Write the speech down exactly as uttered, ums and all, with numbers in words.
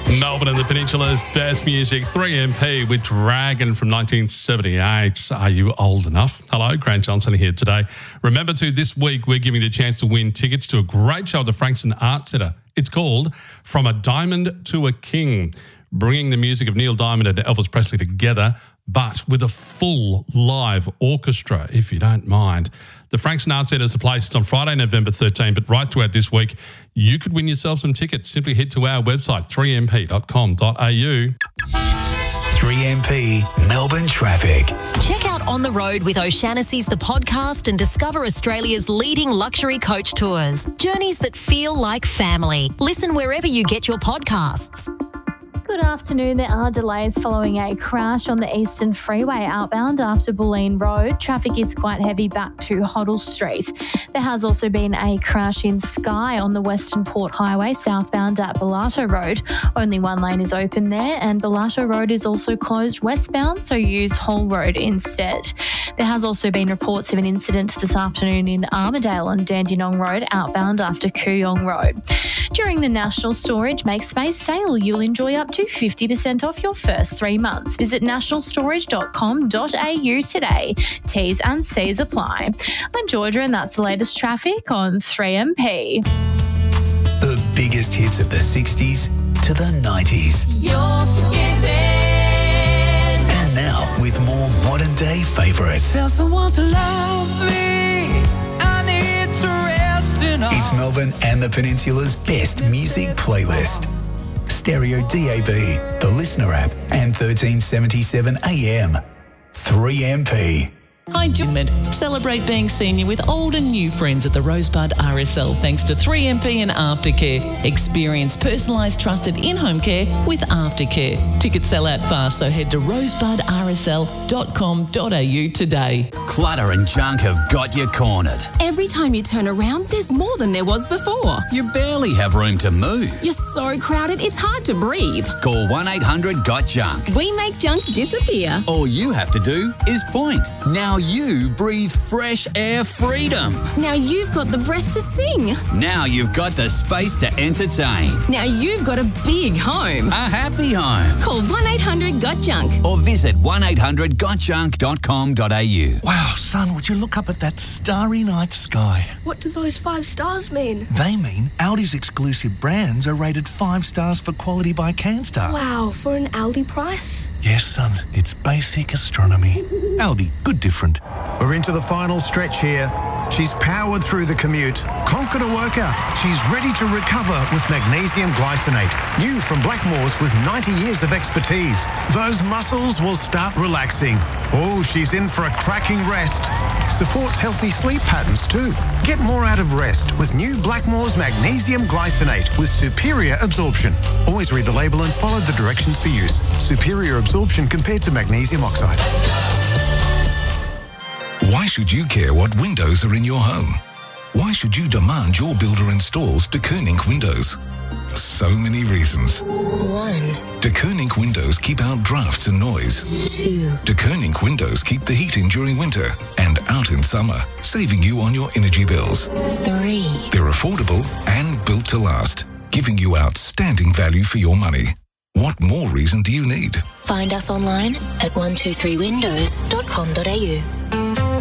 Melbourne and the Peninsula's best music, three M P with Dragon from nineteen seventy-eight. Are you old enough? Hello, Grant Johnson here today. Remember to, this week we're giving you the chance to win tickets to a great show at the Frankston Arts Centre. It's called From a Diamond to a King, bringing the music of Neil Diamond and Elvis Presley together, but with a full live orchestra, if you don't mind. The Frankston Arts Centre is the place. It's on Friday, November thirteenth, but right throughout this week, you could win yourself some tickets. Simply head to our website, three m p dot com dot a u. three M P Melbourne traffic. Check out On the Road with O'Shanassy's The Podcast and discover Australia's leading luxury coach tours. Journeys that feel like family. Listen wherever you get your podcasts. Good afternoon. There are delays following a crash on the Eastern Freeway outbound after Bulleen Road. Traffic is quite heavy back to Hoddle Street. There has also been a crash in Skye on the Western Port Highway southbound at Bellato Road. Only one lane is open there, and Bellato Road is also closed westbound, so use Hall Road instead. There has also been reports of an incident this afternoon in Armidale on Dandenong Road outbound after Kooyong Road. During the National Storage Make Space sale, you'll enjoy up to fifty percent off your first three months. Visit national storage dot com dot a u today. T's and C's apply. I'm Georgia, and that's the latest traffic on three M P. The biggest hits of the sixties to the nineties. You're forgiven. And now with more modern day favourites. Tell someone to love me. I need to rest in all. It's Melbourne and the Peninsula's best music playlist. Stereo D A B, the Listener app, and thirteen seventy-seven A M. three M P. Hi, Jim. Celebrate being senior with old and new friends at the Rosebud R S L thanks to three M P and Aftercare. Experience personalised, trusted in-home care with Aftercare. Tickets sell out fast, so head to rosebud r s l dot com dot a u today. Clutter and junk have got you cornered. Every time you turn around, there's more than there was before. You barely have room to move. You're so crowded, it's hard to breathe. Call one eight hundred got junk. We make junk disappear. All you have to do is point. Now you breathe fresh air freedom. Now you've got the breath to sing. Now you've got the space to entertain. Now you've got a big home. A happy home. Call one eight hundred got junk. Or visit one eight hundred got junk dot com dot a u. Wow, son, would you look up at that starry night sky? What do those five stars mean? They mean Aldi's exclusive brands are rated five stars for quality by CanStar. Wow, for an Aldi price? Yes, son, it's basic astronomy. Aldi, good different. We're into the final stretch here. She's powered through the commute, conquered a workout. She's ready to recover with magnesium glycinate. New from Blackmores with ninety years of expertise. Those muscles will start relaxing. Oh, she's in for a cracking rest. Supports healthy sleep patterns too. Get more out of rest with new Blackmores magnesium glycinate with superior absorption. Always read the label and follow the directions for use. Superior absorption compared to magnesium oxide. Why should you care what windows are in your home? Why should you demand your builder installs De Koning windows? So many reasons. One. De Koning windows keep out drafts and noise. Two. De Koning windows keep the heat in during winter and out in summer, saving you on your energy bills. Three. They're affordable and built to last, giving you outstanding value for your money. What more reason do you need? Find us online at one two three windows dot com dot a u.